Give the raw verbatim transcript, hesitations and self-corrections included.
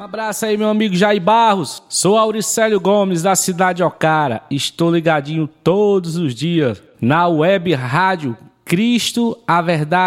abraço aí, meu amigo Jair Barros. Sou Auricélio Gomes, da cidade de Ocara. Estou ligadinho todos os dias na web rádio Cristo, a Verdade.